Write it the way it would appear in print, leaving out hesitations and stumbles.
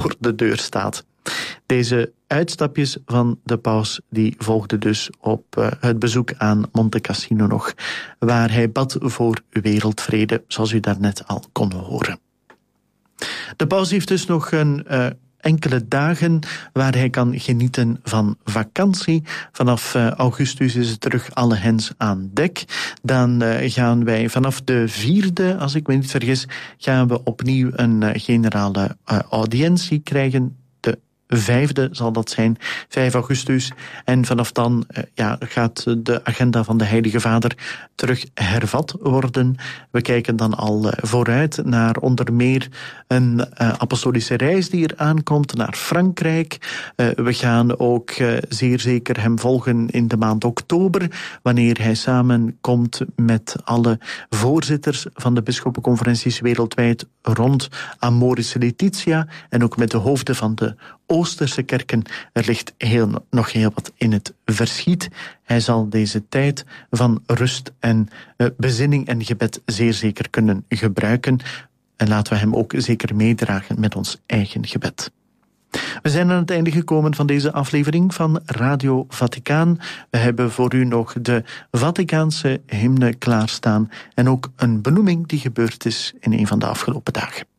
voor de deur staat. Deze uitstapjes van de paus die volgden dus op het bezoek aan Monte Cassino nog, waar hij bad voor wereldvrede, zoals u daarnet al kon horen. De paus heeft dus nog een enkele dagen waar hij kan genieten van vakantie. Vanaf augustus is het terug alle hens aan dek. Dan gaan wij vanaf de 4e, als ik me niet vergis, gaan we opnieuw een generale audiëntie krijgen. 5e zal dat zijn, 5 augustus. En vanaf dan gaat de agenda van de Heilige Vader terug hervat worden. We kijken dan al vooruit naar onder meer een apostolische reis die er aankomt naar Frankrijk. We gaan ook zeer zeker hem volgen in de maand oktober, wanneer hij samenkomt met alle voorzitters van de bisschoppenconferenties wereldwijd rond Amoris Laetitia en ook met de hoofden van de Oosterse kerken. Er ligt nog heel wat in het verschiet. Hij zal deze tijd van rust en bezinning en gebed zeer zeker kunnen gebruiken. En laten we hem ook zeker meedragen met ons eigen gebed. We zijn aan het einde gekomen van deze aflevering van Radio Vaticaan. We hebben voor u nog de Vaticaanse hymne klaarstaan en ook een benoeming die gebeurd is in een van de afgelopen dagen.